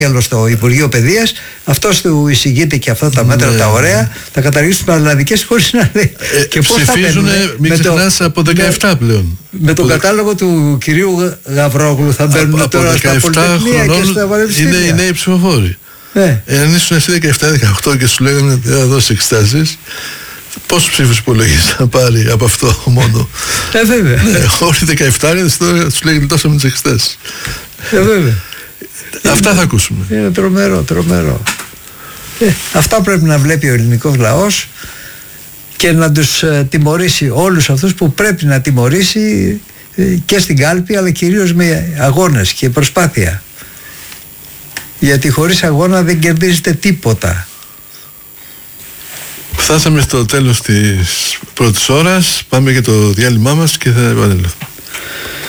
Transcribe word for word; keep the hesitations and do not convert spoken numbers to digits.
στο Υπουργείο Παιδείας, αυτός του εισηγείται και αυτά τα μέτρα, ναι, τα ωραία, θα καταργήσουν τις πανελλαδικές χωρίς να λέει. Ε, και πώς ψηφίζουν, μην ξεχνάς, το, από δεκαεπτά με, πλέον. Με τον κατάλογο του κυρίου Γαβρόγλου θα μπαίνουν τώρα στα πολυτεχνία και στα πανεπιστήμια. Είναι οι νέοι ψηφοφόροι. Ναι. Εάν ήσουν εσύ δεκαεπτά δεκαοκτώ και σου λέγανε ότι θα δώσει εξετάσεις, πόσους ψήφους υπολογίζεις να πάρει από αυτό μόνο? Ε, βέβαια. Ναι, όλοι οι δεκαεπτάριδες τώρα τους λέγανε τόσο με τις εξετάσεις. Ε, βέβαια. Αυτά είναι, θα ακούσουμε. Είναι τρομερό, τρομερό. Ε, αυτά πρέπει να βλέπει ο ελληνικός λαός και να τους ε, τιμωρήσει όλους αυτούς που πρέπει να τιμωρήσει ε, και στην κάλπη, αλλά κυρίως με αγώνες και προσπάθεια. Γιατί χωρίς αγώνα δεν κερδίζετε τίποτα. Φτάσαμε στο τέλος της πρώτης ώρας. Πάμε για το διάλειμμά μας και θα επανέλθουμε.